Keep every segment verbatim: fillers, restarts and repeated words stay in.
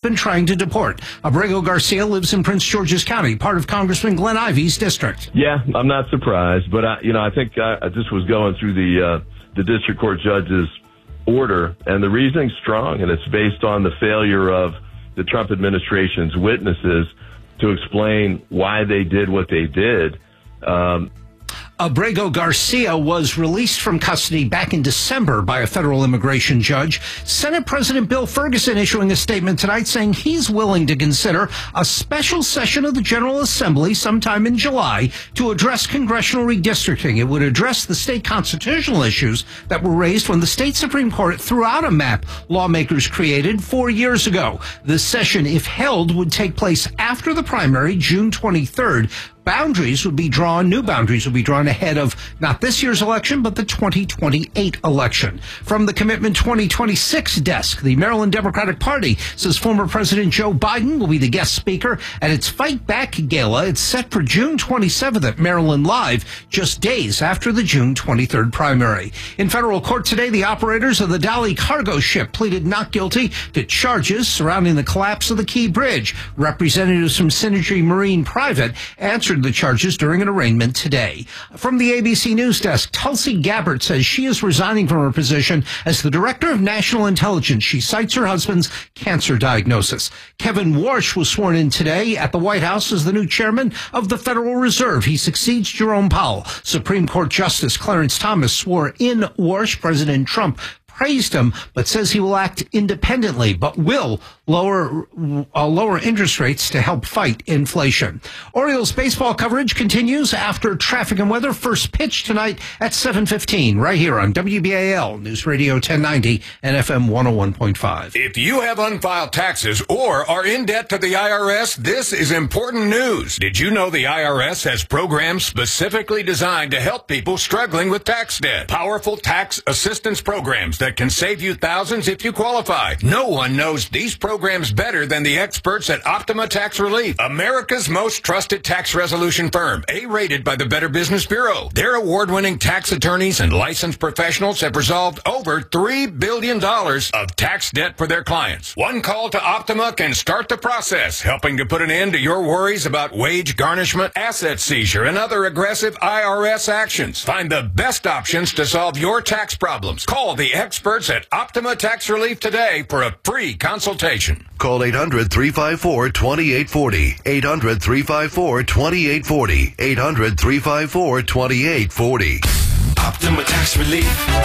been trying to deport. Abrego Garcia lives in Prince George's County, part of Congressman Glenn Ivey's district. Yeah, I'm not surprised, but I, you know, I think I, I just was going through the uh, the district court judge's order, and the reasoning's strong, and it's based on the failure of the Trump administration's witnesses to explain why they did what they did. Um, Abrego Garcia was released from custody back in December by a federal immigration judge. Senate President Bill Ferguson issuing a statement tonight saying he's willing to consider a special session of the General Assembly sometime in July to address congressional redistricting. It would address the state constitutional issues that were raised when the state Supreme Court threw out a map lawmakers created four years ago. The session, if held, would take place after the primary, June twenty-third. Boundaries would be drawn, new boundaries would be drawn ahead of not this year's election, but the twenty twenty-eight election. From the Commitment twenty twenty-six desk, the Maryland Democratic Party says former President Joe Biden will be the guest speaker at its Fight Back Gala. It's set for June twenty-seventh at Maryland Live, just days after the June twenty-third primary. In federal court today, the operators of the Dali cargo ship pleaded not guilty to charges surrounding the collapse of the Key Bridge. Representatives from Synergy Marine Private answered the charges during an arraignment today. From the A B C News desk, Tulsi Gabbard says she is resigning from her position as the Director of National Intelligence. She cites her husband's cancer diagnosis. Kevin Warsh was sworn in today at the White House as the new chairman of the Federal Reserve. He succeeds Jerome Powell. Supreme Court Justice Clarence Thomas swore in Warsh. President Trump praised him, but says he will act independently, but will lower uh, lower interest rates to help fight inflation. Orioles baseball coverage continues after traffic and weather. First pitch tonight at seven fifteen, right here on W B A L News Radio ten ninety and F M one oh one point five. If you have unfiled taxes or are in debt to the I R S, this is important news. Did you know the I R S has programs specifically designed to help people struggling with tax debt? Powerful tax assistance programs that can save you thousands if you qualify. No one knows these programs better than the experts at Optima Tax Relief, America's most trusted tax resolution firm, A-rated by the Better Business Bureau. Their award-winning tax attorneys and licensed professionals have resolved over three billion dollars of tax debt for their clients. One call to Optima can start the process, helping to put an end to your worries about wage garnishment, asset seizure, and other aggressive I R S actions. Find the best options to solve your tax problems. Call the experts at Optima Tax Relief today for a free consultation. Call eight hundred, three five four, two eight four zero. eight hundred, three five four, two eight four zero. eight hundred, three five four, two eight four zero. Optima Tax Relief.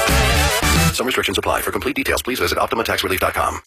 Some restrictions apply. For complete details, please visit optima tax relief dot com.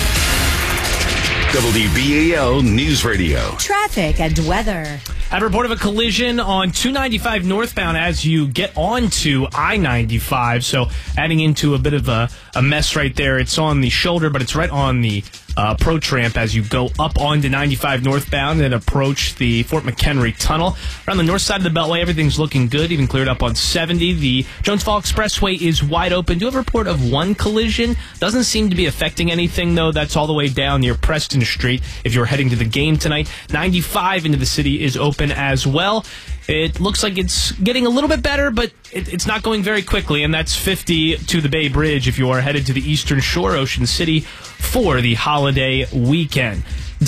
W B A L News Radio. Traffic and weather. I have a report of a collision on two ninety-five northbound as you get onto I ninety-five. So adding into a bit of a, a mess right there. It's on the shoulder, but it's right on the uh, approach ramp as you go up onto ninety-five northbound and approach the Fort McHenry Tunnel. Around the north side of the Beltway, everything's looking good, even cleared up on seventy. The Jones Fall Expressway is wide open. Do have a report of one collision. Doesn't seem to be affecting anything, though. That's all the way down near Preston Street if you're heading to the game tonight. ninety-five into the city is open as well. It looks like it's getting a little bit better, but it, it's not going very quickly, and that's fifty to the Bay Bridge if you are headed to the Eastern Shore, Ocean City, for the holiday weekend.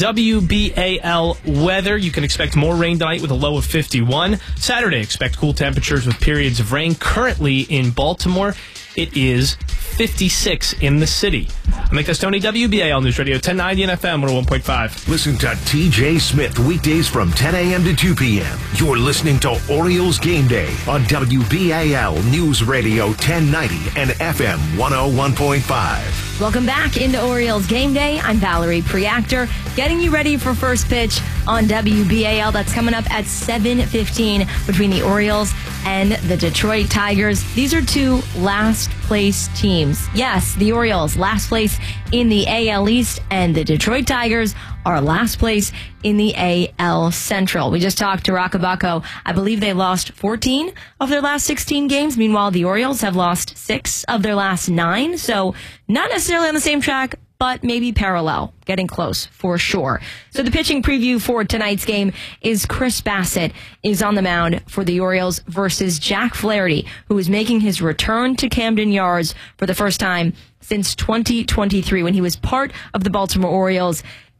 W B A L weather. You can expect more rain tonight with a low of fifty-one. Saturday, expect cool temperatures with periods of rain. Currently in Baltimore, it is fifty-six in the city. I'm Nick Testoni, W B A L News Radio ten ninety and F M one oh one point five. Listen to T J Smith weekdays from ten a.m. to two p.m. You're listening to Orioles Game Day on W B A L News Radio ten ninety and F M one oh one point five. Welcome back into Orioles Game Day. I'm Valerie Preactor, getting you ready for first pitch on W B A L. That's coming up at seven fifteen between the Orioles and the Detroit Tigers. These are two last place teams. Yes, the Orioles last place in the A L East, and the Detroit Tigers are last place in the A L Central. We just talked to Rockabaco. I believe they lost fourteen of their last sixteen games. Meanwhile, the Orioles have lost six of their last nine. So not necessarily on the same track, but maybe parallel, getting close for sure. So the pitching preview for tonight's game is Chris Bassett is on the mound for the Orioles versus Jack Flaherty, who is making his return to Camden Yards for the first time since twenty twenty-three when he was part of the Baltimore Orioles.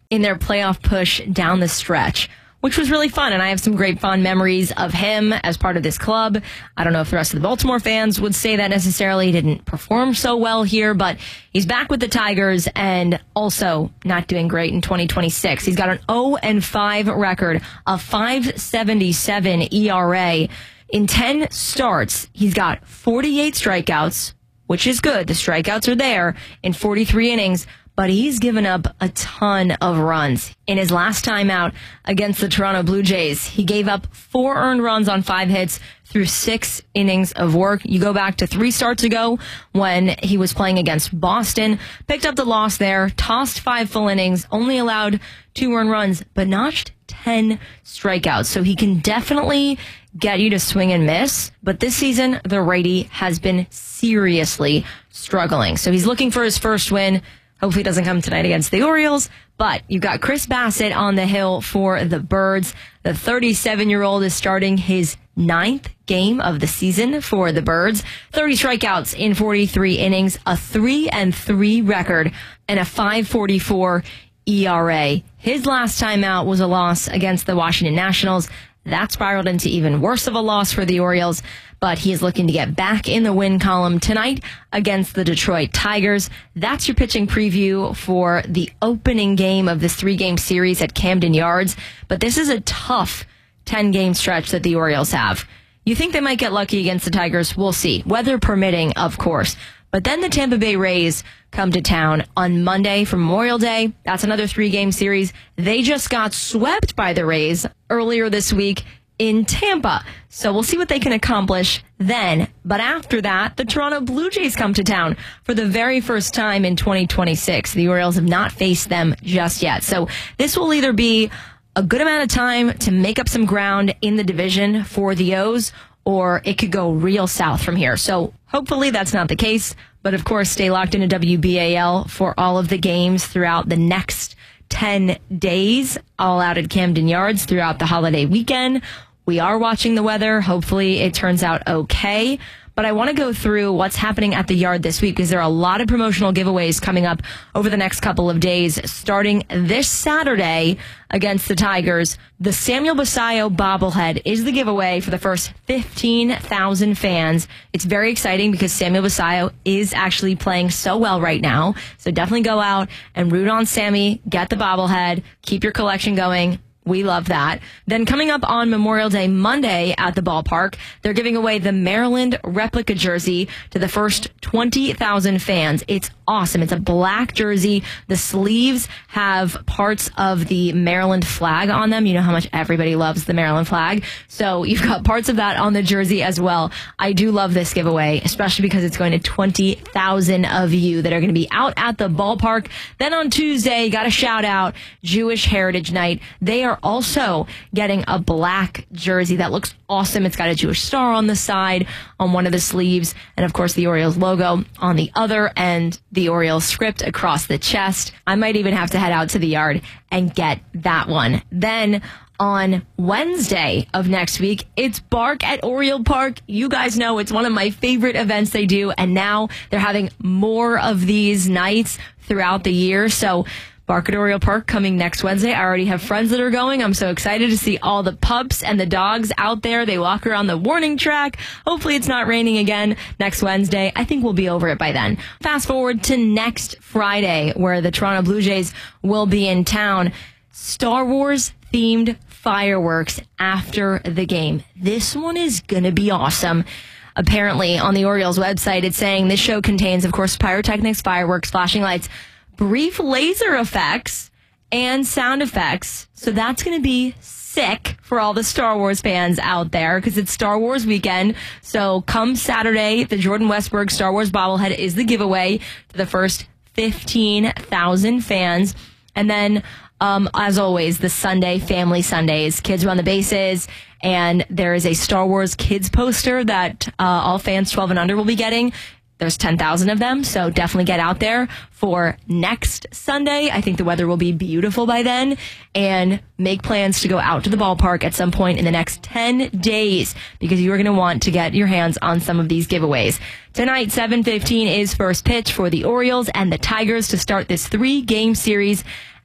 in their playoff push down the stretch, which was really fun. And I have some great fond memories of him as part of this club. I don't know if the rest of the Baltimore fans would say that necessarily. He didn't perform so well here, but he's back with the Tigers and also not doing great in twenty twenty-six. He's got an oh and five record, a five seventy-seven E R A. In ten starts, he's got forty-eight strikeouts, which is good. The strikeouts are there in forty-three innings. But he's given up a ton of runs. In his last time out against the Toronto Blue Jays, he gave up four earned runs on five hits through six innings of work. You go back to three starts ago when he was playing against Boston, picked up the loss there, tossed five full innings, only allowed two earned runs, but notched ten strikeouts. So he can definitely get you to swing and miss. But this season, the righty has been seriously struggling. So he's looking for his first win. Hopefully it doesn't come tonight against the Orioles. But you've got Chris Bassett on the hill for the Birds. The thirty-seven-year-old is starting his ninth game of the season for the Birds. thirty strikeouts in forty-three innings, a three and three record, and a five forty-four E R A. His last time out was a loss against the Washington Nationals. That spiraled into even worse of a loss for the Orioles, but he is looking to get back in the win column tonight against the Detroit Tigers. That's your pitching preview for the opening game of this three-game series at Camden Yards. But this is a tough ten-game stretch that the Orioles have. You think they might get lucky against the Tigers? We'll see. Weather permitting, of course. But then the Tampa Bay Rays come to town on Monday for Memorial Day. That's another three-game series. They just got swept by the Rays earlier this week in Tampa. So we'll see what they can accomplish then. But after that, the Toronto Blue Jays come to town for the very first time in twenty twenty-six. The Orioles have not faced them just yet. So this will either be a good amount of time to make up some ground in the division for the O's, or it could go real south from here. So hopefully that's not the case. But of course, stay locked into W B A L for all of the games throughout the next ten days, all out at Camden Yards throughout the holiday weekend. We are watching the weather. Hopefully it turns out okay. But I want to go through what's happening at the Yard this week because there are a lot of promotional giveaways coming up over the next couple of days. Starting this Saturday against the Tigers, the Samuel Basayo bobblehead is the giveaway for the first fifteen thousand fans. It's very exciting because Samuel Basayo is actually playing so well right now. So definitely go out and root on Sammy, get the bobblehead, keep your collection going. We love that. Then coming up on Memorial Day Monday at the ballpark, they're giving away the Maryland replica jersey to the first twenty thousand fans. It's awesome. It's a black jersey. The sleeves have parts of the Maryland flag on them. You know how much everybody loves the Maryland flag. So you've got parts of that on the jersey as well. I do love this giveaway, especially because it's going to twenty thousand of you that are going to be out at the ballpark. Then on Tuesday, got a shout out, Jewish Heritage Night. They are also getting a black jersey that looks awesome. It's got a Jewish star on the side on one of the sleeves, and of course the Orioles logo on the other, and the Orioles script across the chest. I might even have to head out to the Yard and get that one. Then on Wednesday of next week, it's Bark at Oriole Park. You guys know it's one of my favorite events they do, and now they're having more of these nights throughout the year. So Bark at Oriole Park coming next Wednesday. I already have friends that are going. I'm so excited to see all the pups and the dogs out there. They walk around the warning track. Hopefully it's not raining again next Wednesday. I think we'll be over it by then. Fast forward to next Friday, where the Toronto Blue Jays will be in town. Star Wars themed fireworks after the game. This one is going to be awesome. Apparently on the Orioles website, it's saying this show contains, of course, pyrotechnics, fireworks, flashing lights, brief laser effects, and sound effects. So that's going to be sick for all the Star Wars fans out there because it's Star Wars weekend. So come Saturday, the Jordan Westberg Star Wars bobblehead is the giveaway to the first fifteen thousand fans. And then, um, as always, the Sunday, Family Sundays, kids run the bases. And there is a Star Wars kids poster that uh, all fans twelve and under will be getting. There's ten thousand of them, so definitely get out there for next Sunday. I think the weather will be beautiful by then, and make plans to go out to the ballpark at some point in the next ten days because you are going to want to get your hands on some of these giveaways. Tonight, seven fifteen is first pitch for the Orioles and the Tigers to start this three-game series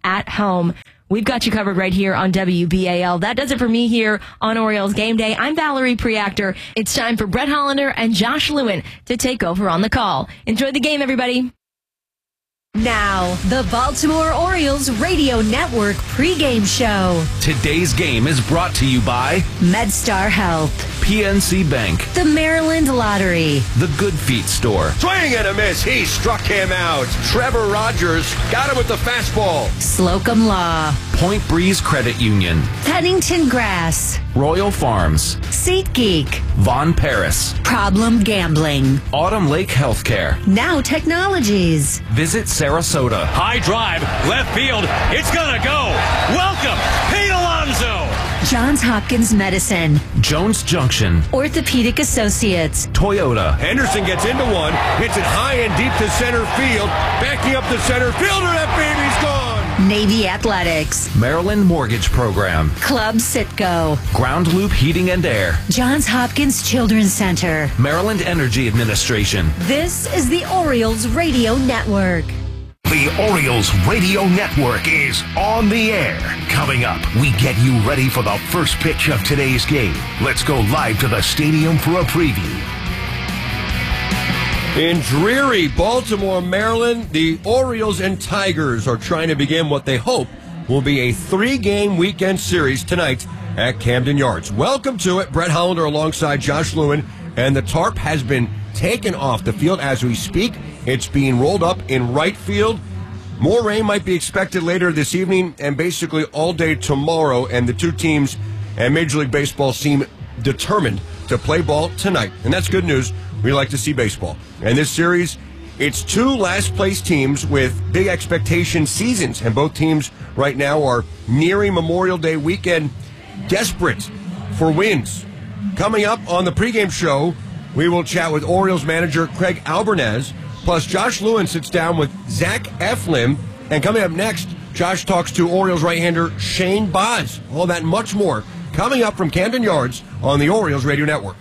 at home. We've got you covered right here on W B A L. That does it for me here on Orioles Game Day. I'm Valerie Preactor. It's time for Brett Hollander and Josh Lewin to take over on the call. Enjoy the game, everybody. Now, the Baltimore Orioles Radio Network pregame show. Today's game is brought to you by MedStar Health, P N C Bank, the Maryland Lottery, the Good Feet Store. Swing and a miss. He struck him out. Trevor Rogers got him with the fastball. Slocum Law, Point Breeze Credit Union, Pennington Grass, Royal Farms, SeatGeek, Von Paris, Problem Gambling, Autumn Lake Healthcare, Now Technologies. Visit Sarasota. High drive, left field. It's gonna go. Welcome, Pete Alonso. Johns Hopkins Medicine, Jones Junction, Orthopedic Associates, Toyota. Henderson gets into one, hits it high and deep to center field. Backing up the center fielder, that baby's gone. Navy Athletics, Maryland Mortgage Program, Club Citgo, Ground Loop Heating and Air, Johns Hopkins Children's Center, Maryland Energy Administration. This is the Orioles Radio Network. The Orioles Radio Network is on the air. Coming up, we get you ready for the first pitch of today's game. Let's go live to the stadium for a preview. In dreary Baltimore, Maryland, the Orioles and Tigers are trying to begin what they hope will be a three-game weekend series tonight at Camden Yards. Welcome to it. Brett Hollander alongside Josh Lewin, and the tarp has been taken off the field as we speak. It's being rolled up in right field. More rain might be expected later this evening and basically all day tomorrow, and the two teams and Major League Baseball seem determined to play ball tonight, and that's good news. We like to see baseball. And this series, it's two last-place teams with big expectation seasons, and both teams right now are nearing Memorial Day weekend, desperate for wins. Coming up on the pregame show, we will chat with Orioles manager Craig Albernaz, plus Josh Lewin sits down with Zach Eflin, and coming up next, Josh talks to Orioles right-hander Shane Baz. All that and much more coming up from Camden Yards on the Orioles Radio Network.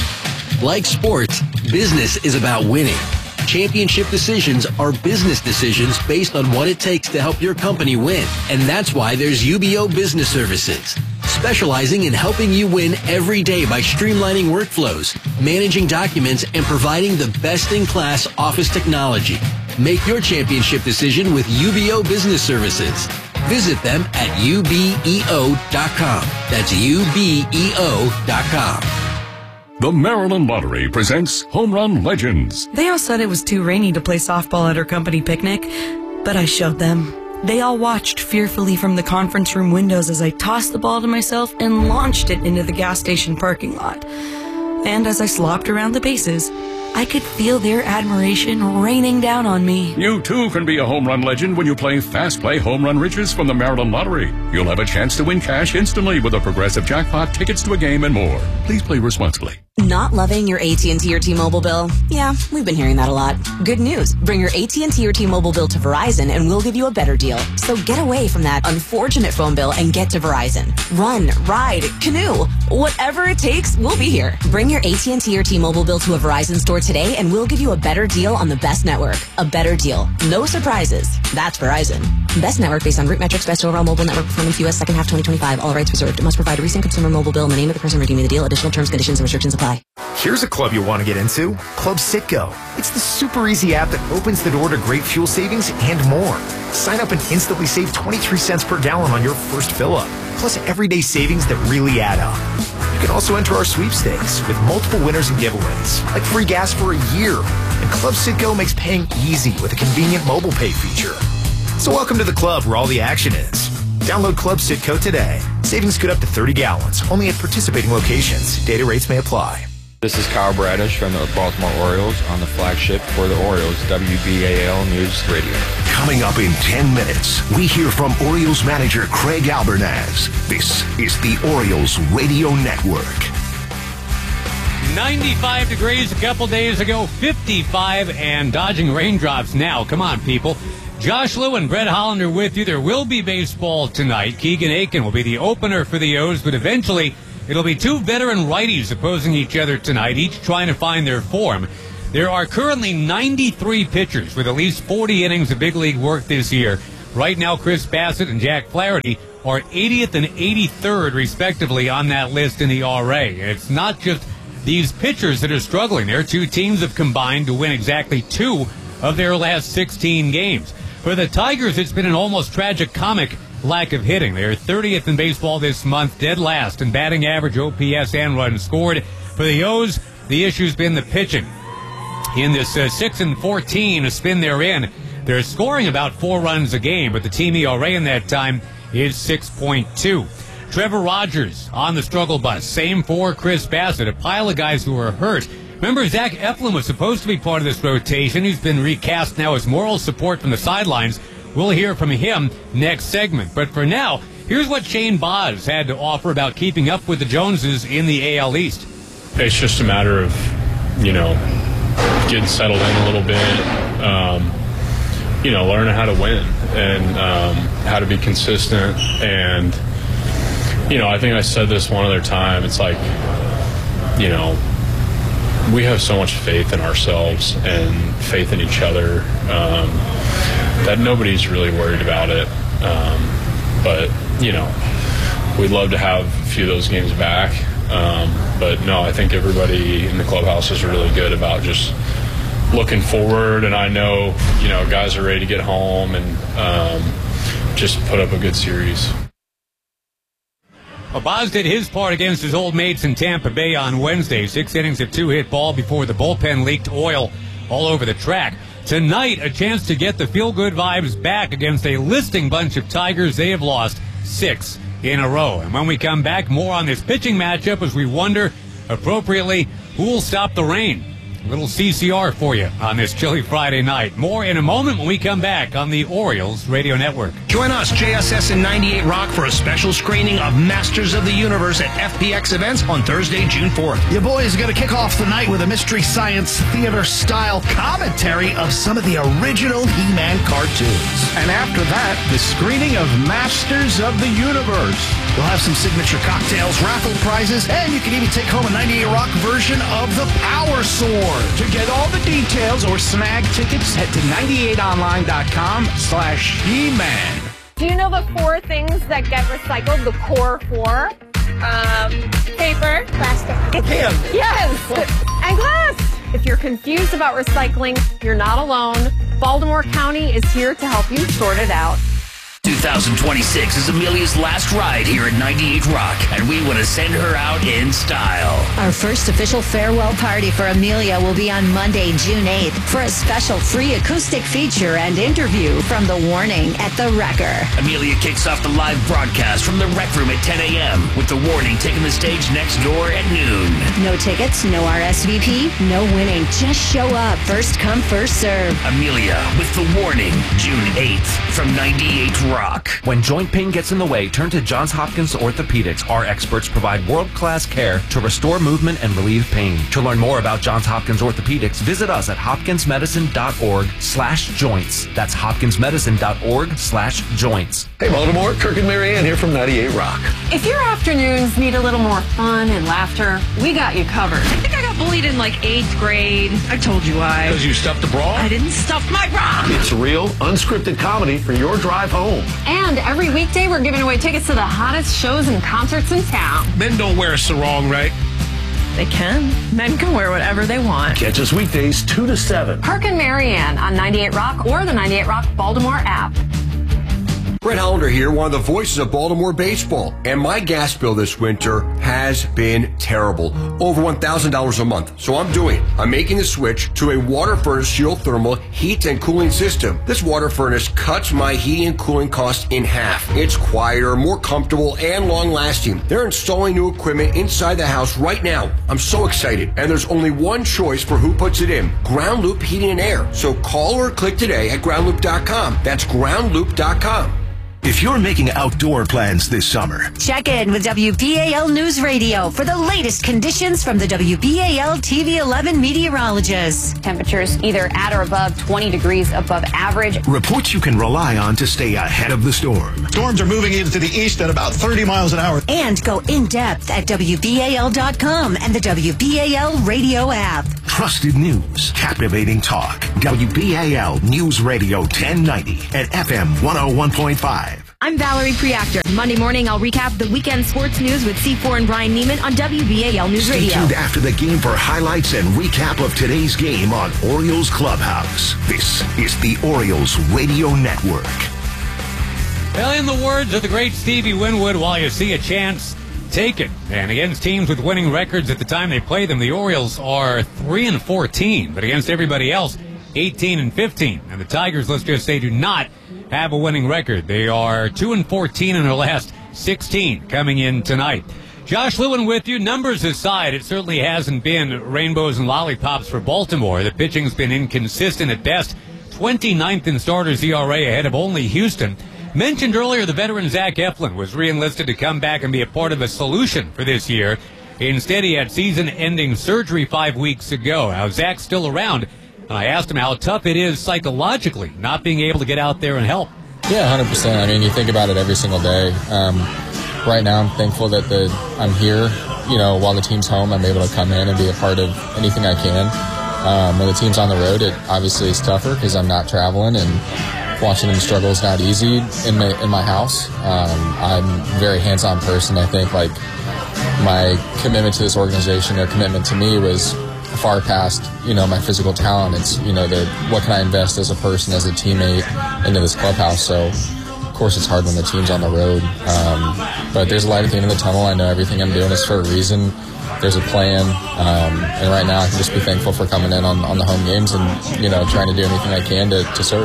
Like sports, business is about winning. Championship decisions are business decisions based on what it takes to help your company win. And that's why there's U B O Business Services, specializing in helping you win every day by streamlining workflows, managing documents, and providing the best-in-class office technology. Make your championship decision with U B O Business Services. Visit them at U B E O dot com. That's U B E O dot com. The Maryland Lottery presents Home Run Legends. They all said it was too rainy to play softball at our company picnic, but I showed them. They all watched fearfully from the conference room windows as I tossed the ball to myself and launched it into the gas station parking lot. And as I slopped around the bases, I could feel their admiration raining down on me. You too can be a home run legend when you play Fast Play Home Run Riches from the Maryland Lottery. You'll have a chance to win cash instantly with a progressive jackpot, tickets to a game, and more. Please play responsibly. Not loving your A T and T or T-Mobile bill? Yeah, we've been hearing that a lot. Good news. Bring your A T and T or T-Mobile bill to Verizon and we'll give you a better deal. So get away from that unfortunate phone bill and get to Verizon. Run, ride, canoe. Whatever it takes, we'll be here. Bring your A T and T or T-Mobile bill to a Verizon store today and we'll give you a better deal on the best network. A better deal. No surprises. That's Verizon. Best network based on root metrics, best overall mobile network performance, U S second half twenty twenty-five. All rights reserved. Must provide a recent consumer mobile bill in the name of the person redeeming the deal. Additional terms, conditions, and restrictions apply. Here's a club you'll want to get into. Club Citgo. It's the super easy app that opens the door to great fuel savings and more. Sign up and instantly save twenty-three cents per gallon on your first fill up. Plus everyday savings that really add up. You can also enter our sweepstakes with multiple winners and giveaways, like free gas for a year. And Club Citgo makes paying easy with a convenient mobile pay feature. So welcome to the club where all the action is. Download Club Citgo today. Savings good up to thirty gallons, only at participating locations. Data rates may apply. This is Kyle Bradish from the Baltimore Orioles on the flagship for the Orioles, W B A L News Radio. Coming up in ten minutes, we hear from Orioles manager Craig Albernaz. This is the Orioles Radio Network. ninety-five degrees a couple days ago, fifty-five and dodging raindrops now. Come on, people. Josh Lewin, Brett Hollander with you. There will be baseball tonight. Keegan Aiken will be the opener for the O's, but eventually it'll be two veteran righties opposing each other tonight, each trying to find their form. There are currently ninety-three pitchers with at least forty innings of big league work this year. Right now, Chris Bassett and Jack Flaherty are eightieth and eighty-third, respectively, on that list in the R A. It's not just these pitchers that are struggling. Their two teams have combined to win exactly two of their last sixteen games. For the Tigers, it's been an almost tragic comic lack of hitting. They're thirtieth in baseball this month, dead last in batting average, O P S, and runs scored. For the O's, the issue's been the pitching. In this uh, six and fourteen spin they're in, they're scoring about four runs a game, but the team E R A in that time is six point two. Trevor Rogers on the struggle bus. Same for Chris Bassett, a pile of guys who are hurt. Remember, Zach Eflin was supposed to be part of this rotation. He's been recast now as moral support from the sidelines. We'll hear from him next segment. But for now, here's what Shane Baz had to offer about keeping up with the Joneses in the A L East. It's just a matter of, you know, getting settled in a little bit, um, you know, learning how to win and um, how to be consistent. And, you know, I think I said this one other time. It's like, you know, we have so much faith in ourselves and faith in each other um, that nobody's really worried about it. Um, but, you know, we'd love to have a few of those games back. Um, but, no, I think everybody in the clubhouse is really good about just looking forward. And I know, you know, guys are ready to get home and um, just put up a good series. Well, Baz did his part against his old mates in Tampa Bay on Wednesday. Six innings of two-hit ball before the bullpen leaked oil all over the track. Tonight, a chance to get the feel-good vibes back against a listing bunch of Tigers. They have lost six in a row. And when we come back, more on this pitching matchup as we wonder, appropriately, who will stop the rain. A little C C R for you on this chilly Friday night. More in a moment when we come back on the Orioles Radio Network. Join us, J S S and ninety-eight Rock, for a special screening of Masters of the Universe at F P X Events on Thursday, June fourth. Your boys are going to kick off the night with a Mystery Science Theater-style commentary of some of the original He-Man cartoons. And after that, the screening of Masters of the Universe. We'll have some signature cocktails, raffle prizes, and you can even take home a ninety-eight Rock version of the Power Sword. To get all the details or snag tickets, head to ninety-eight online dot com slash He-Man. Do you know the four things that get recycled? The core four? Um, paper. Plastic. Can. Yes. And glass. If you're confused about recycling, you're not alone. Baltimore County is here to help you sort it out. twenty twenty-six is Amelia's last ride here at ninety-eight Rock, and we want to send her out in style. Our first official farewell party for Amelia will be on Monday, June eighth, for a special free acoustic feature and interview from The Warning at The Wrecker. Amelia kicks off the live broadcast from the Rec Room at ten a.m., with The Warning taking the stage next door at noon. No tickets, no R S V P, no winning. Just show up. First come, first serve. Amelia with The Warning, June eighth, from ninety-eight Rock. When joint pain gets in the way, turn to Johns Hopkins Orthopedics. Our experts provide world-class care to restore movement and relieve pain. To learn more about Johns Hopkins Orthopedics, visit us at hopkinsmedicine.org slash joints. That's hopkinsmedicine.org slash joints. Hey, Baltimore, Kirk and Marianne here from ninety-eight Rock. If your afternoons need a little more fun and laughter, we got you covered. I think I got bullied in like eighth grade. I told you why. Because you stuffed a bra? I didn't stuff my bra. It's real, unscripted comedy for your drive home. And every weekday, we're giving away tickets to the hottest shows and concerts in town. Men don't wear a sarong, right? They can. Men can wear whatever they want. Catch us weekdays two to seven. Kirk and Marianne on ninety-eight Rock or the ninety-eight Rock Baltimore app. Brett Hollander here, one of the voices of Baltimore baseball. And my gas bill this winter has been terrible. Over one thousand dollars a month. So I'm doing, I'm making the switch to a water furnace geothermal heat and cooling system. This water furnace cuts my heating and cooling costs in half. It's quieter, more comfortable, and long lasting. They're installing new equipment inside the house right now. I'm so excited. And there's only one choice for who puts it in. Ground Loop Heating and Air. So call or click today at ground loop dot com. That's ground loop dot com. If you're making outdoor plans this summer, Check in with W B A L News Radio for the latest conditions from the W B A L T V eleven meteorologists. Temperatures either at or above twenty degrees above average. reports you can rely on to stay ahead of the storm. Storms are moving into the east at about thirty miles an hour. And go in depth at W B A L dot com and the W B A L radio app. Trusted news, captivating talk. W B A L News Radio ten ninety and F M one oh one point five. I'm Valerie Preactor. Monday morning, I'll recap the weekend sports news with C four and Brian Neiman on W B A L News Stay Radio. tuned after the game for highlights and recap of today's game on Orioles Clubhouse. This is the Orioles Radio Network. Well, in the words of the great Stevie Winwood, while you see a chance, take it. And against teams with winning records at the time they play them, the Orioles are three and fourteen, but against everybody else, eighteen and fifteen. And the Tigers, let's just say, do not have a winning record. They are two and fourteen in their last sixteen coming in tonight. Josh Lewin with you. Numbers aside, it certainly hasn't been rainbows and lollipops for Baltimore. The pitching's been inconsistent at best. twenty-ninth in starters E R A ahead of only Houston. Mentioned earlier, the veteran Zach Eflin was re-enlisted to come back and be a part of a solution for this year. Instead, he had season-ending surgery five weeks ago. Now, Zach's still around. And I asked him how tough it is psychologically not being able to get out there and help. Yeah, one hundred percent. I mean, you think about it every single day. Um, right now, I'm thankful that the I'm here. You know, while the team's home, I'm able to come in and be a part of anything I can. Um, when the team's on the road, it obviously is tougher because I'm not traveling, and watching them struggle is not easy in my, in my house. Um, I'm a very hands-on person. I think, like, my commitment to this organization, their commitment to me was far past, you know, my physical talent. It's, you know, the what can I invest as a person, as a teammate into this clubhouse. So, of course, it's hard when the team's on the road. Um, but there's a light at the end of the tunnel. I know everything I'm doing is for a reason. There's a plan. Um, and right now I can just be thankful for coming in on, on the home games and, you know, trying to do anything I can to, to serve.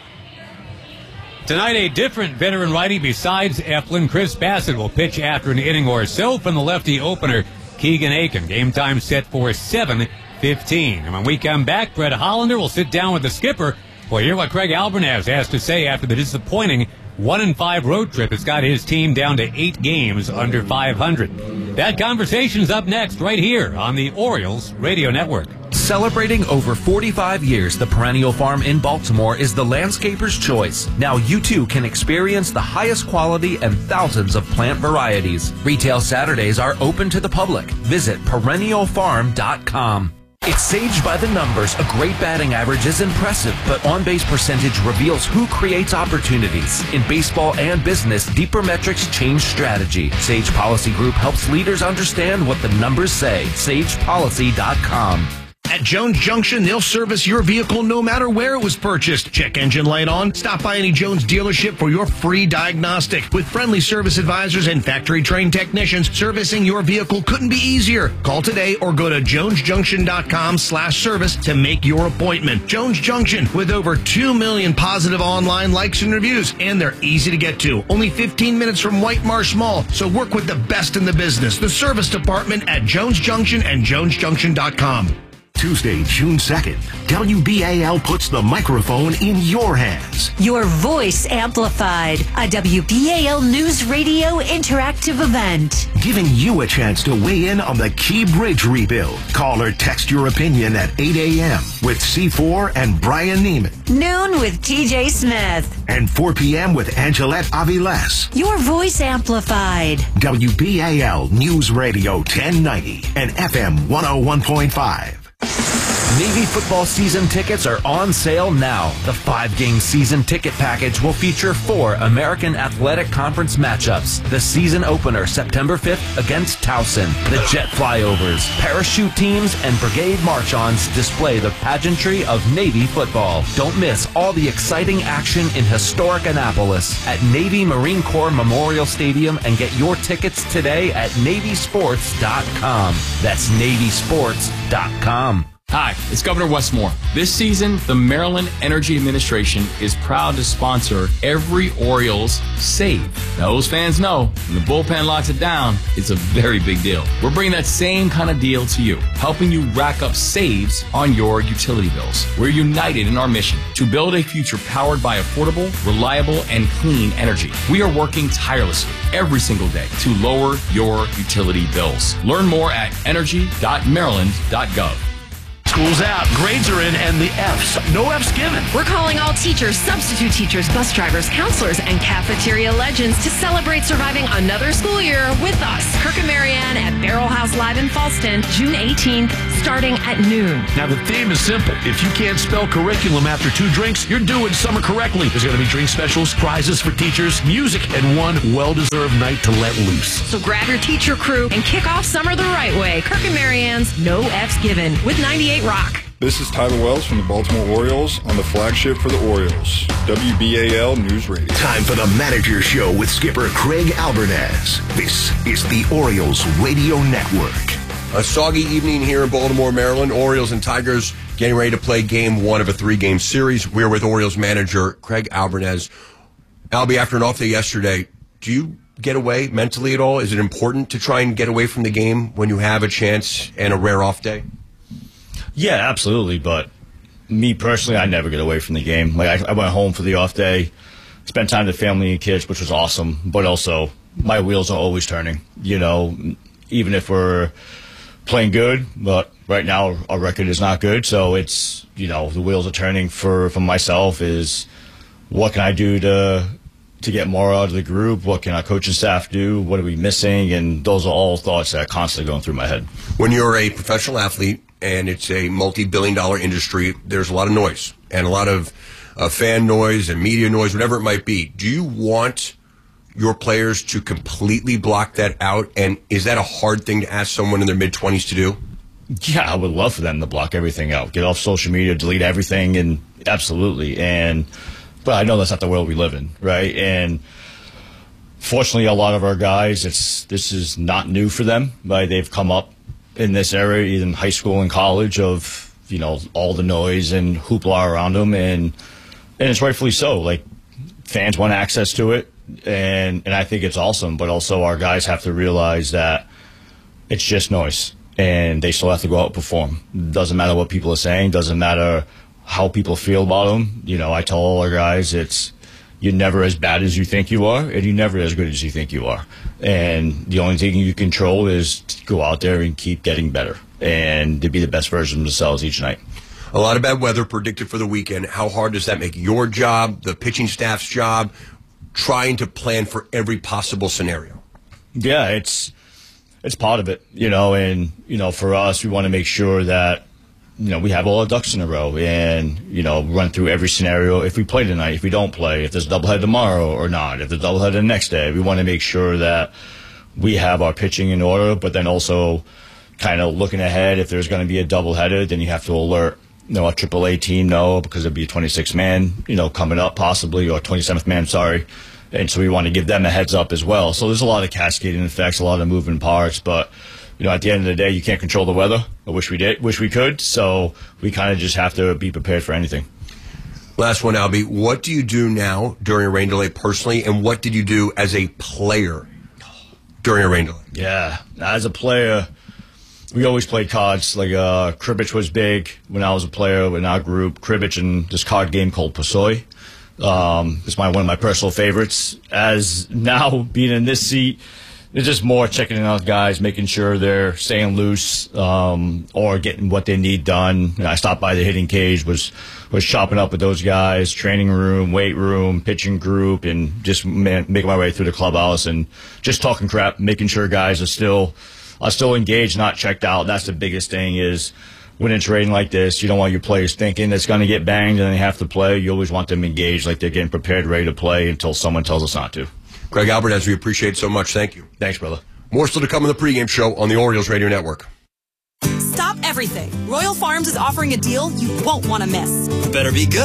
Tonight, a different veteran righty besides Eflin. Chris Bassett will pitch after an inning or so from the lefty opener, Keegan Aiken. Game time set for seven fifteen. And when we come back, Brett Hollander will sit down with the skipper. We'll hear what Craig Albernaz has to say after the disappointing one and five road trip that's got his team down to eight games under five hundred. That conversation's up next right here on the Orioles Radio Network. Celebrating over forty-five years, the Perennial Farm in Baltimore is the landscaper's choice. Now you too can experience the highest quality and thousands of plant varieties. Retail Saturdays are open to the public. Visit perennial farm dot com. It's Sage by the numbers. A great batting average is impressive, but on-base percentage reveals who creates opportunities. In baseball and business, deeper metrics change strategy. Sage Policy Group helps leaders understand what the numbers say. sage policy dot com. At Jones Junction, they'll service your vehicle no matter where it was purchased. Check engine light on. Stop by any Jones dealership for your free diagnostic. With friendly service advisors and factory-trained technicians, servicing your vehicle couldn't be easier. Call today or go to jones junction dot com slash service to make your appointment. Jones Junction, with over two million positive online likes and reviews, and they're easy to get to. Only fifteen minutes from White Marsh Mall, so work with the best in the business. The service department at Jones Junction and jones junction dot com. Tuesday, June second, W B A L puts the microphone in your hands. Your voice amplified. A W B A L News Radio interactive event. Giving you a chance to weigh in on the Key Bridge rebuild. Call or text your opinion at eight a.m. with C four and Brian Neiman. Noon with T J Smith. And four p.m. with Angelette Aviles. Your voice amplified. W B A L News Radio ten ninety and F M one oh one point five. Navy football season tickets are on sale now. The five-game season ticket package will feature four American Athletic Conference matchups. The season opener, September fifth, against Towson. The jet flyovers, parachute teams, and brigade march-ons display the pageantry of Navy football. Don't miss all the exciting action in historic Annapolis at Navy Marine Corps Memorial Stadium, and get your tickets today at navy sports dot com. That's navy sports dot com. Hi, it's Governor Wes Moore. This season, the Maryland Energy Administration is proud to sponsor every Orioles Save Now, those fans know when the bullpen locks it down, it's a very big deal. We're bringing that same kind of deal to you, helping you rack up saves on your utility bills. We're united in our mission to build a future powered by affordable, reliable, and clean energy. We are working tirelessly every single day to lower your utility bills. Learn more at energy dot maryland dot gov. School's out, grades are in, and the F's. No F's given. We're calling all teachers, substitute teachers, bus drivers, counselors, and cafeteria legends to celebrate surviving another school year with us. Kirk and Marianne at Barrel House Live in Falston, June eighteenth, starting at noon. Now, the theme is simple. If you can't spell curriculum after two drinks, you're doing summer correctly. There's going to be drink specials, prizes for teachers, music, and one well-deserved night to let loose. So grab your teacher crew and kick off summer the right way. Kirk and Marianne's No F's Given with ninety-eight Rock. This is Tyler Wells from the Baltimore Orioles on the flagship for the Orioles, W B A L News Radio. Time for the Manager Show with skipper Craig Albernaz. This is the Orioles Radio Network. A soggy evening here in Baltimore, Maryland. Orioles and Tigers getting ready to play game one of a three-game series. We're with Orioles manager Craig Albernaz. Albie, after an off day yesterday, do you get away mentally at all? Is it important to try and get away from the game when you have a chance and a rare off day? Yeah, absolutely. But me personally, I never get away from the game. Like I, I went home for the off day, spent time with family and kids, which was awesome. But also, my wheels are always turning. You know, even if we're playing good, but right now our record is not good. So it's, you know, the wheels are turning for, for myself is what can I do to to get more out of the group? What can our coaching staff do? What are we missing? And those are all thoughts that are constantly going through my head. When you're a professional athlete and it's a multi-billion dollar industry, there's a lot of noise and a lot of uh, fan noise and media noise, whatever it might be. Do you want your players to completely block that out? And is that a hard thing to ask someone in their mid-twenties to do? Yeah, I would love for them to block everything out. Get off social media, delete everything, and absolutely. And but I know that's not the world we live in, right? And fortunately, a lot of our guys, it's this is not new for them, right? They've come up in this area, either in high school and college, of, you know, all the noise and hoopla around them, and and it's rightfully so. Like, fans want access to it, and and I think it's awesome. But also, our guys have to realize that it's just noise, and they still have to go out and perform. Doesn't matter what people are saying. Doesn't matter how people feel about them. You know, I tell all our guys, it's you're never as bad as you think you are, and you're never as good as you think you are. And the only thing you control is to go out there and keep getting better and to be the best version of themselves each night. A lot of bad weather predicted for the weekend. How hard does that make your job, the pitching staff's job, trying to plan for every possible scenario? Yeah, it's it's part of it, you know, and, you know, for us, we want to make sure that, you know, we have all our ducks in a row and, you know, run through every scenario. If we play tonight, if we don't play, if there's a doubleheader tomorrow or not, if there's a doubleheader the next day, we want to make sure that we have our pitching in order, but then also kind of looking ahead. If there's going to be a doubleheader, then you have to alert, you know, a triple A team, no, because there'll be a twenty-six man, you know, coming up possibly, or twenty-seventh man, sorry. And so we want to give them a heads up as well. So there's a lot of cascading effects, a lot of moving parts, but you know, at the end of the day, you can't control the weather. I wish we did, wish we could. So we kind of just have to be prepared for anything. Last one, Albie. What do you do now during a rain delay personally, and what did you do as a player during a rain delay? Yeah, as a player, we always played cards. Like uh, cribbage was big when I was a player in our group. Cribbage and this card game called Pasoi. Um, it's my one of my personal favorites. As now being in this seat, it's just more checking in on guys, making sure they're staying loose, um, or getting what they need done. You know, I stopped by the hitting cage, was was chopping up with those guys, training room, weight room, pitching group, and just man, making my way through the clubhouse and just talking crap, making sure guys are still are still engaged, not checked out. That's the biggest thing is when it's raining like this, you don't want your players thinking it's going to get banged and they have to play. You always want them engaged, like they're getting prepared, ready to play until someone tells us not to. Craig Albernaz, we appreciate it so much. Thank you. Thanks, brother. More still to come on the pregame show on the Orioles Radio Network. Stop everything. Royal Farms is offering a deal you won't want to miss. Better be good.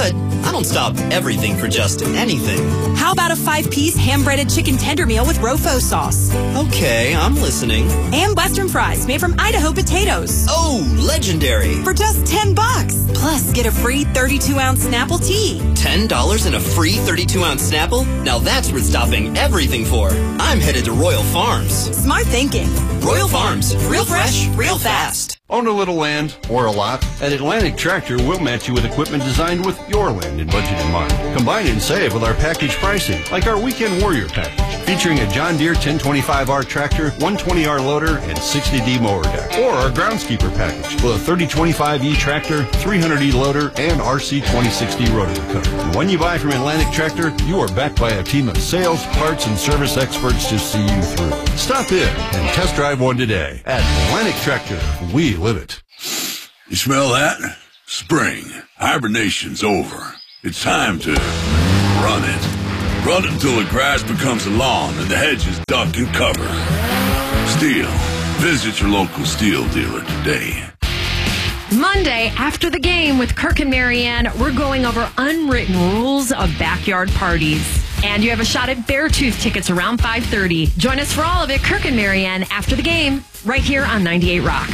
I don't stop everything for just anything. How about a five-piece ham-breaded chicken tender meal with Rofo sauce? Okay, I'm listening. And Western fries made from Idaho potatoes. Oh, legendary. For just ten bucks. Plus, get a free thirty-two ounce Snapple tea. ten dollars and a free thirty-two ounce Snapple? Now that's worth stopping everything for. I'm headed to Royal Farms. Smart thinking. Royal Farms. Real fresh, real fast. Own a little land or a lot? At Atlantic Tractor, we'll match you with equipment designed with your land and budget in mind. Combine and save with our package pricing, like our Weekend Warrior package, featuring a John Deere ten twenty-five R tractor, one twenty R loader, and sixty D mower deck. Or our Groundskeeper package with a thirty twenty-five E tractor, three hundred E loader, and R C twenty sixty rotary cutter. And when you buy from Atlantic Tractor, you are backed by a team of sales, parts, and service experts to see you through. Stop in and test drive one today. At Atlantic Tractor, we live it. You smell that? Spring. Hibernation's over. It's time to run it. Run until the grass becomes a lawn and the hedges duck and cover. Steel. Visit your local steel dealer today. Monday, after the game with Kirk and Marianne, we're going over unwritten rules of backyard parties. And you have a shot at Beartooth tickets around five thirty. Join us for all of it, Kirk and Marianne, after the game, right here on ninety-eight Rock.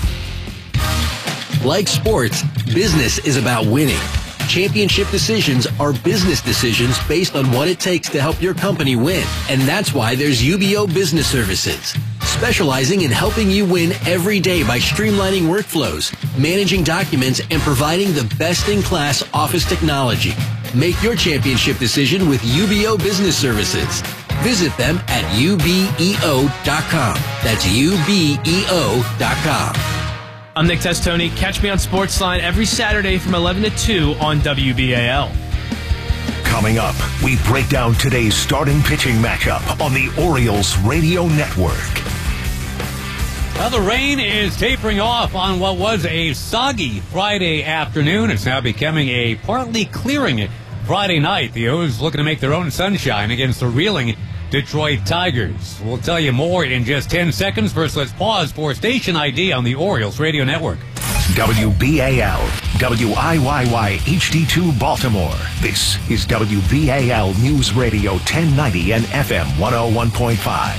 Like sports, business is about winning. Championship decisions are business decisions based on what it takes to help your company win. And that's why there's U B O Business Services, specializing in helping you win every day by streamlining workflows, managing documents, and providing the best-in-class office technology. Make your championship decision with U B O Business Services. Visit them at U B E O dot com. That's U B E O dot com. I'm Nick Testoni. Catch me on Sportsline every Saturday from eleven to two on W B A L. Coming up, we break down today's starting pitching matchup on the Orioles Radio Network. Well, the rain is tapering off on what was a soggy Friday afternoon. It's now becoming a partly clearing Friday night. The O's looking to make their own sunshine against the reeling Detroit Tigers. We'll tell you more in just ten seconds. First, let's pause for station I D on the Orioles Radio Network. W B A L, W I Y Y H D two Baltimore. This is W B A L News Radio ten ninety and F M one oh one point five.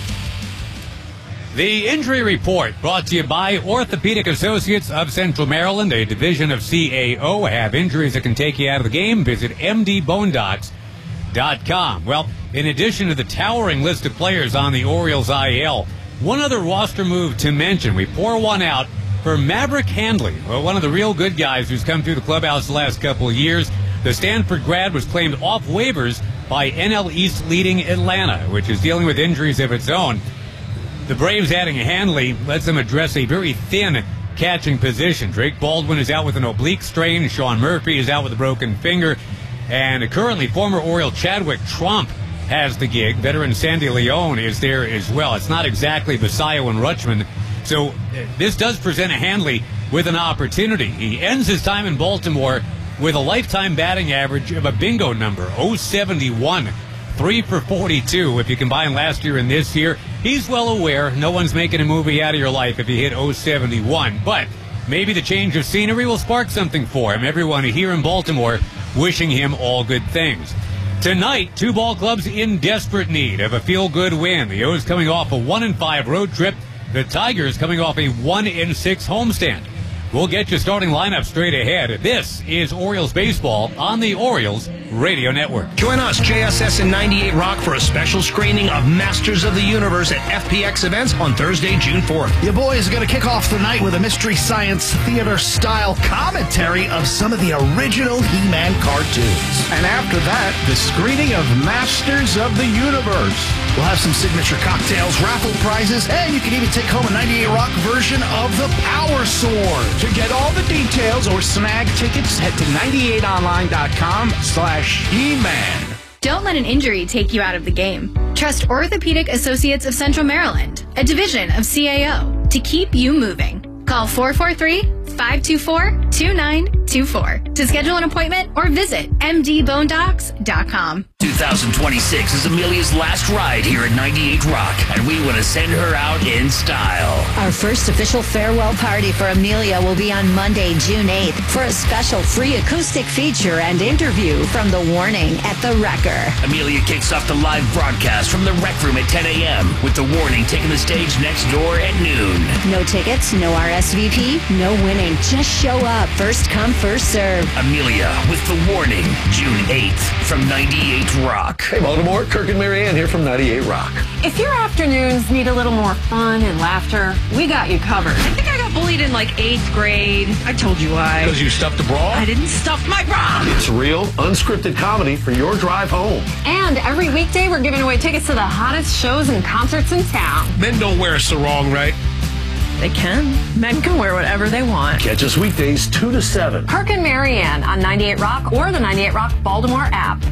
The injury report brought to you by Orthopedic Associates of Central Maryland, a division of C A O. Have injuries that can take you out of the game? Visit M D Bone Docs dot com. Well, in addition to the towering list of players on the Orioles I L, one other roster move to mention. We pour one out for Maverick Handley, well, one of the real good guys who's come through the clubhouse the last couple of years. The Stanford grad was claimed off waivers by N L East leading Atlanta, which is dealing with injuries of its own. The Braves adding Handley lets them address a very thin catching position. Drake Baldwin is out with an oblique strain. Sean Murphy is out with a broken finger. And currently, former Oriole Chadwick Trump has the gig. Veteran Sandy Leone is there as well. It's not exactly Basayo and Rutschman. So uh, this does present a Handley with an opportunity. He ends his time in Baltimore with a lifetime batting average of a bingo number, oh seventy-one. three for forty-two if you combine last year and this year. He's well aware no one's making a movie out of your life if you hit oh seventy-one. But maybe the change of scenery will spark something for him. Everyone here in Baltimore wishing him all good things. Tonight, two ball clubs in desperate need of a feel-good win. The O's coming off a one and five road trip. The Tigers coming off a one and six homestand. We'll get you starting lineup straight ahead. This is Orioles Baseball on the Orioles Radio Network. Join us, J S S and ninety-eight Rock, for a special screening of Masters of the Universe at F P X Events on Thursday, June fourth. Your boys are going to kick off the night with a Mystery Science Theater-style commentary of some of the original He-Man cartoons. And after that, the screening of Masters of the Universe. We'll have some signature cocktails, raffle prizes, and you can even take home a ninety-eight Rock version of the Power Sword. To get all the details or snag tickets, head to ninety-eight online dot com slash He-Man. Don't let an injury take you out of the game. Trust Orthopedic Associates of Central Maryland, a division of C A O, to keep you moving. Call four four three, five two four, two nine two four to schedule an appointment or visit m d bone docs dot com. twenty twenty-six is Amelia's last ride here at ninety-eight Rock, and we want to send her out in style. Our first official farewell party for Amelia will be on Monday, June eighth, for a special free acoustic feature and interview from The Warning at The Wrecker. Amelia kicks off the live broadcast from the Rec Room at ten a.m. with The Warning taking the stage next door at noon. No tickets, no R S V P, no winning. Just show up. First come, first serve. Amelia with The Warning, June eighth from ninety-eight Rock. Hey, Baltimore, Kirk and Marianne here from ninety-eight Rock. If your afternoons need a little more fun and laughter, we got you covered. I think I got bullied in like eighth grade. I told you why. Because you stuffed a bra? I didn't stuff my bra. It's real, unscripted comedy for your drive home. And every weekday, we're giving away tickets to the hottest shows and concerts in town. Men don't wear a sarong, right? They can. Men can wear whatever they want. Catch us weekdays two to seven. Kirk and Marianne on ninety-eight Rock or the ninety-eight Rock Baltimore app.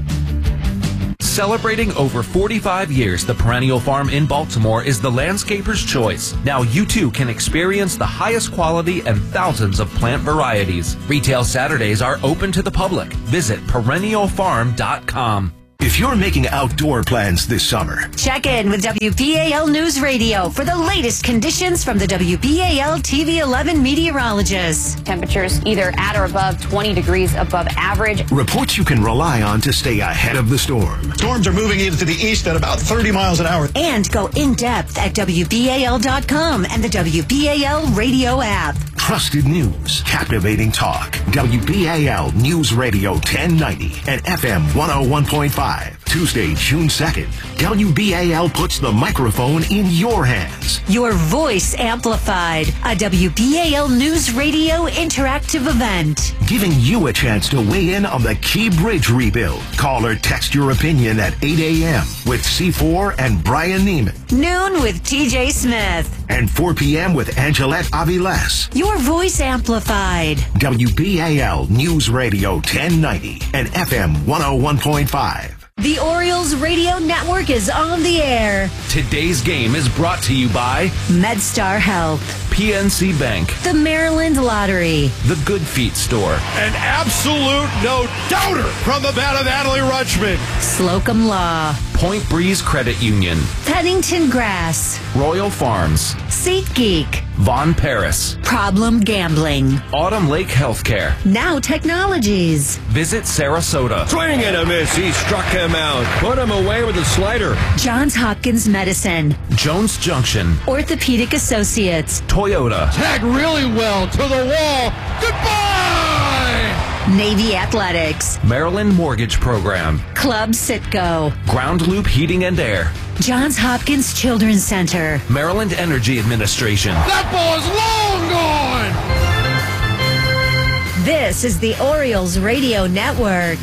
Celebrating over forty-five years, the Perennial Farm in Baltimore is the landscaper's choice. Now you too can experience the highest quality and thousands of plant varieties. Retail Saturdays are open to the public. Visit perennial farm dot com. If you're making outdoor plans this summer, Check in with W B A L News Radio for the latest conditions from the W B A L T V eleven meteorologists. Temperatures either at or above twenty degrees above average. reports you can rely on to stay ahead of the storm. Storms are moving into the east at about thirty miles an hour. And go in depth at W B A L dot com and the W B A L radio app. Trusted news, captivating talk. W B A L News Radio ten ninety and F M one oh one point five. Tuesday, June second. W B A L puts the microphone in your hands. Your voice amplified. A W B A L News Radio interactive event. Giving you a chance to weigh in on the Key Bridge rebuild. Call or text your opinion at eight a.m. with C four and Brian Neiman. Noon with T J Smith. And four p.m. with Angelette Aviles. Your voice amplified. W B A L News Radio ten ninety and F M one oh one point five. The Orioles Radio Network is on the air. Today's game is brought to you by MedStar Health, P N C Bank, the Maryland Lottery, the Good Feet Store, An absolute no-doubter from the bat of Natalie Rutschman. Slocum Law, Point Breeze Credit Union, Pennington Grass, Royal Farms, SeatGeek, Von Paris, Problem Gambling, Autumn Lake Healthcare, Now Technologies, Visit Sarasota, Swing and a miss. He struck him out. Put him away with a slider. Johns Hopkins Medicine, Jones Junction, Orthopedic Associates, Toyota, Tag really well to the wall. Goodbye! Navy Athletics, Maryland Mortgage Program, Club Sitco, Ground Loop Heating and Air, Johns Hopkins Children's Center, Maryland Energy Administration. That ball is long gone! This is the Orioles Radio Network.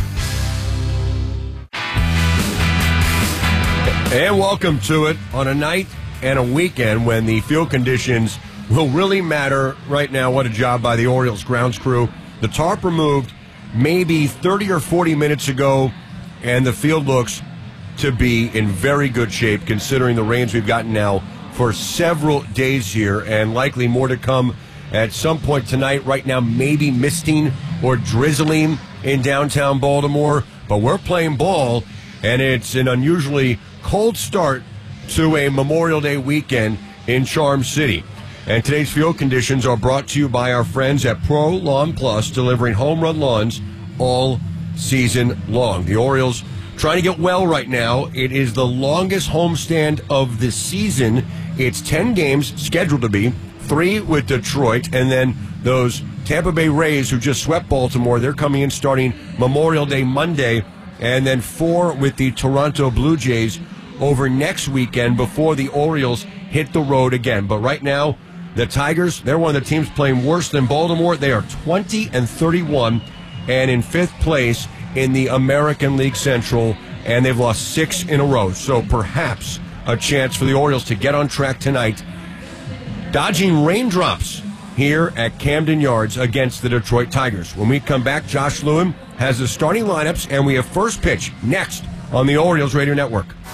And welcome to it on a night and a weekend when the field conditions will really matter. Right now, what a job by the Orioles grounds crew. The tarp removed maybe thirty or forty minutes ago, and the field looks to be in very good shape considering the rains we've gotten now for several days here, and likely more to come at some point tonight. Right now, maybe misting or drizzling in downtown Baltimore, but we're playing ball, and it's an unusually cold start to a Memorial Day weekend in Charm City. And today's field conditions are brought to you by our friends at Pro Lawn Plus, delivering home run lawns all season long. The Orioles trying to get well right now. It is the longest homestand of the season. It's ten games scheduled to be, three with Detroit, and then those Tampa Bay Rays who just swept Baltimore. They're coming in starting Memorial Day Monday, and then four with the Toronto Blue Jays over next weekend before the Orioles hit the road again. But right now, the Tigers, they're one of the teams playing worse than Baltimore. They are twenty and thirty-one and in fifth place in the American League Central, and they've lost six in a row. So perhaps a chance for the Orioles to get on track tonight, dodging raindrops here at Camden Yards against the Detroit Tigers. When we come back, Josh Lewin has the starting lineups, and we have first pitch next on the Orioles Radio Network.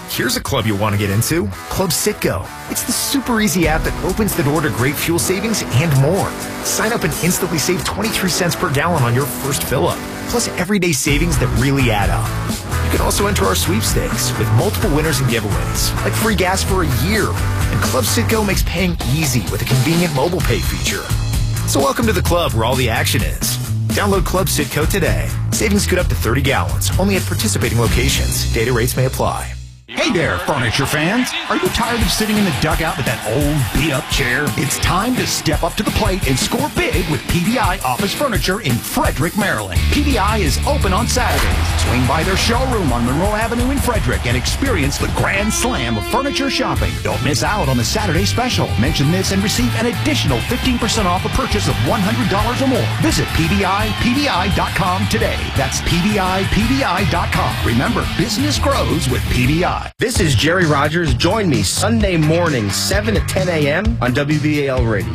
Here's a club you'll want to get into. Club Citgo. It's the super easy app that opens the door to great fuel savings and more. Sign up and instantly save twenty-three cents per gallon on your first fill-up. Plus everyday savings that really add up. You can also enter our sweepstakes with multiple winners and giveaways, like free gas for a year. And Club Citgo makes paying easy with a convenient mobile pay feature. So welcome to the club where all the action is. Download Club Citgo today. Savings good up to thirty gallons, only at participating locations. Data rates may apply. Hey there, furniture fans. Are you tired of sitting in the dugout with that old beat-up chair? It's time to step up to the plate and score big with P V I Office Furniture in Frederick, Maryland. P V I is open on Saturdays. Swing by their showroom on Monroe Avenue in Frederick and experience the grand slam of furniture shopping. Don't miss out on the Saturday special. Mention this and receive an additional fifteen percent off a purchase of one hundred dollars or more. Visit P V I P V I dot com today. That's P V I P V I dot com. Remember, business grows with P V I. This is Jerry Rogers. Join me Sunday morning, seven to ten a.m. on W B A L Radio.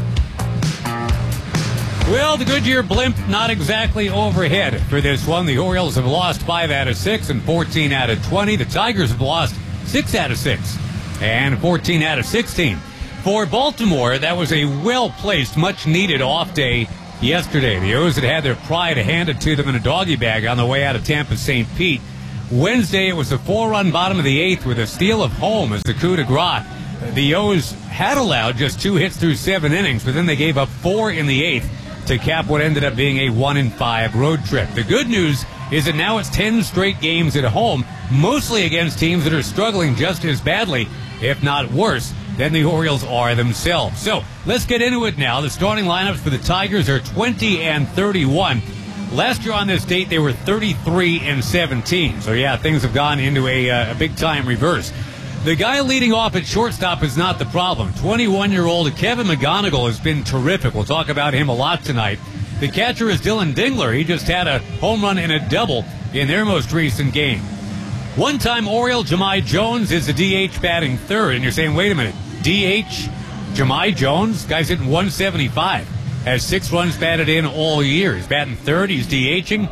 Well, the Goodyear blimp not exactly overhead for this one. The Orioles have lost five out of six and fourteen out of twenty. The Tigers have lost six out of six and fourteen out of sixteen. For Baltimore, that was a well-placed, much-needed off day yesterday. The O's had had their pride handed to them in a doggy bag on the way out of Tampa Saint Pete. Wednesday, it was a four-run bottom of the eighth with a steal of home as the coup de grace. The O's had allowed just two hits through seven innings, but then they gave up four in the eighth to cap what ended up being a one and five road trip. The good news is that now it's ten straight games at home, mostly against teams that are struggling just as badly, if not worse, than the Orioles are themselves. So let's get into it now. The starting lineups for the Tigers are twenty and thirty-one. Last year on this date, they were thirty-three and seventeen. So, yeah, things have gone into a, uh, a big-time reverse. The guy leading off at shortstop is not the problem. twenty-one-year-old Kevin McGonigal has been terrific. We'll talk about him a lot tonight. The catcher is Dylan Dingler. He just had a home run and a double in their most recent game. One-time Oriole Jahmai Jones is the D H batting third. And you're saying, wait a minute, D H Jahmai Jones? Guy's hitting one seventy-five. Has six runs batted in all year. He's batting third. He's DHing.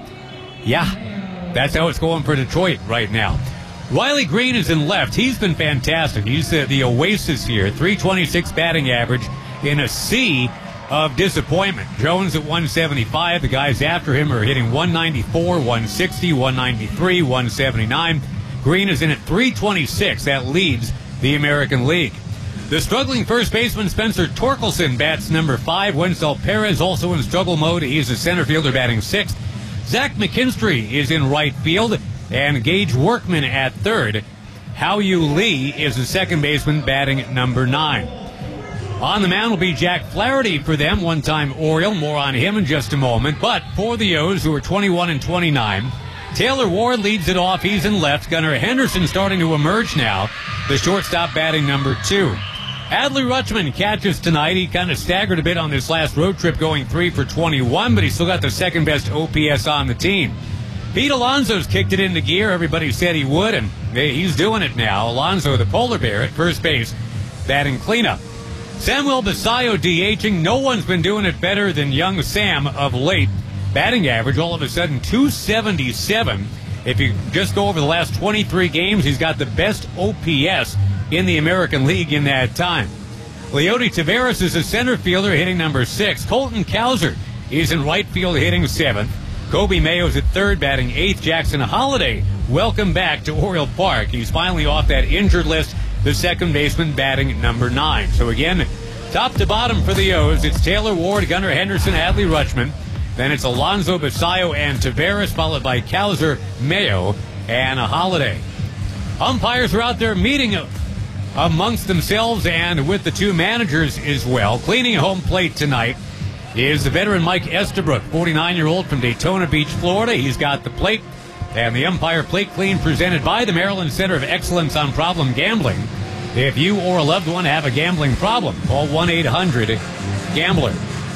Yeah, that's how it's going for Detroit right now. Riley Green is in left. He's been fantastic. He's the, the oasis here. three twenty-six batting average in a sea of disappointment. Jones at one seventy-five. The guys after him are hitting one ninety-four, one sixty, one ninety-three, one seventy-nine. Green is in at three twenty-six. That leads the American League. The struggling first baseman Spencer Torkelson bats number five. Wenzel Perez also in struggle mode. He's a center fielder batting sixth. Zach McKinstry is in right field, and Gage Workman at third. Hao-Yu Lee is the second baseman batting number nine. On the mound will be Jack Flaherty for them, one-time Oriole. More on him in just a moment. But for the O's, who are twenty-one and twenty-nine, Taylor Ward leads it off. He's in left. Gunnar Henderson starting to emerge now. The shortstop batting number two. Adley Rutschman catches tonight. He kind of staggered a bit on this last road trip, going three for twenty-one, but he still got the second best O P S on the team. Pete Alonso's kicked it into gear. Everybody said he would, and he's doing it now. Alonso, the polar bear at first base, batting cleanup. Samuel Basayo DHing. No one's been doing it better than young Sam of late. Batting average all of a sudden two seventy-seven. If you just go over the last twenty-three games, he's got the best O P S in the American League in that time. Leody Taveras is a center fielder hitting number six. Colton Cowser is in right field hitting seventh. Kobe Mayo's at third batting eighth. Jackson Holiday, welcome back to Oriole Park. He's finally off that injured list. The second baseman batting number nine. So again, top to bottom for the O's, it's Taylor Ward, Gunnar Henderson, Adley Rutschman. Then it's Alonso, Basayo, and Taveras, followed by Cowser, Mayo, and a Holiday. Umpires are out there meeting amongst themselves and with the two managers as well. Cleaning home plate tonight is the veteran Mike Estabrook, forty-nine-year-old from Daytona Beach, Florida. He's got the plate, and the umpire plate clean presented by the Maryland Center of Excellence on Problem Gambling. If you or a loved one have a gambling problem, call one eight hundred gambler.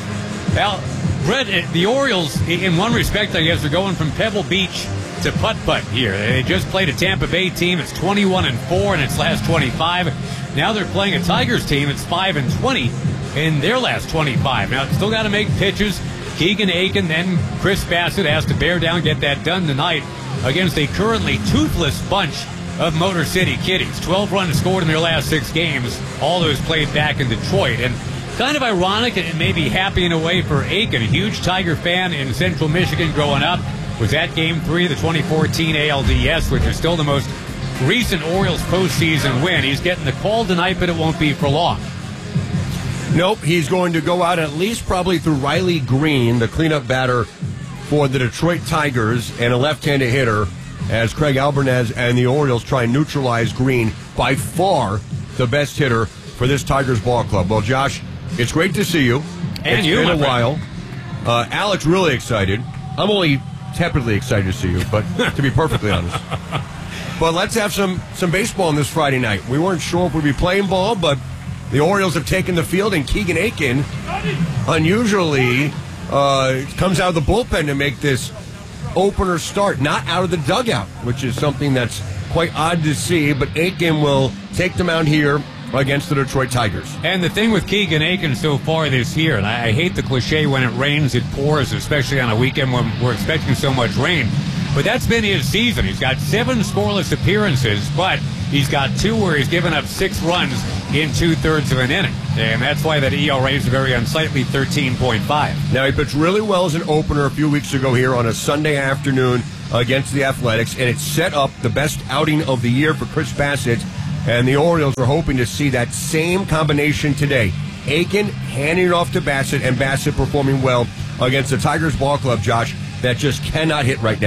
Well, Brett, the Orioles, in one respect, I guess, are going from Pebble Beach to putt-putt here. They just played a Tampa Bay team. It's twenty-one and four in its last twenty-five. Now they're playing a Tigers team. It's five and twenty in their last twenty-five. Now, still got to make pitches. Keegan Aiken, then Chris Bassett has to bear down, get that done tonight against a currently toothless bunch of Motor City Kitties. twelve runs scored in their last six games, all those played back in Detroit. And kind of ironic and maybe happy in a way for Aiken, a huge Tiger fan in Central Michigan growing up, was at Game three of the twenty fourteen A L D S, which is still the most recent Orioles postseason win. He's getting the call tonight, but it won't be for long. Nope, he's going to go out at least probably through Riley Green, the cleanup batter for the Detroit Tigers, and a left-handed hitter, as Craig Albanese and the Orioles try and neutralize Green, by far the best hitter for this Tigers ball club. Well, Josh, it's great to see you. And it's you, been my a friend. while. Uh, Alex, really excited. I'm only tepidly excited to see you, but to be perfectly honest. But let's have some, some baseball on this Friday night. We weren't sure if we'd be playing ball, but the Orioles have taken the field, and Keegan Aiken unusually uh, comes out of the bullpen to make this opener start, not out of the dugout, which is something that's quite odd to see. But Aiken will take the mound here against the Detroit Tigers. And the thing with Keegan Aiken so far this year, and I, I hate the cliche, when it rains, it pours, especially on a weekend when we're expecting so much rain. But that's been his season. He's got seven scoreless appearances, but he's got two where he's given up six runs in two-thirds of an inning. And that's why that E R A is very unsightly, thirteen point five. Now, he pitched really well as an opener a few weeks ago here on a Sunday afternoon against the Athletics, and it set up the best outing of the year for Chris Bassett. And the Orioles are hoping to see that same combination today. Aiken handing it off to Bassett, and Bassett performing well against the Tigers ball club, Josh, that just cannot hit right now.